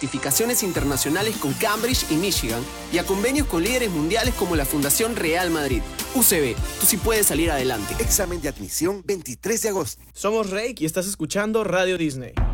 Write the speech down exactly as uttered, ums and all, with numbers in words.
certificaciones internacionales con Cambridge y Michigan y a convenios con líderes mundiales como la Fundación Real Madrid. U C B, tú sí puedes salir adelante. Examen de admisión veintitrés de agosto. Somos Reik y estás escuchando Radio Disney.